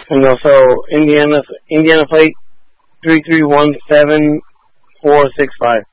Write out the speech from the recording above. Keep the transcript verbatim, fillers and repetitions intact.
And also Indiana Indiana plate three three one seven four six five.